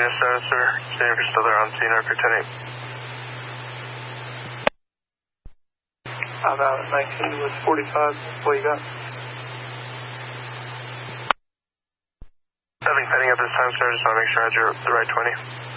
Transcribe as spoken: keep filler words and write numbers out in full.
Unit seven, sir. Seeing if you're still there on scene, Archer ten eight. I'm out at nineteen with forty-five. What you got? Nothing pending at this time, sir. Just want to make sure I had your, the right twenty.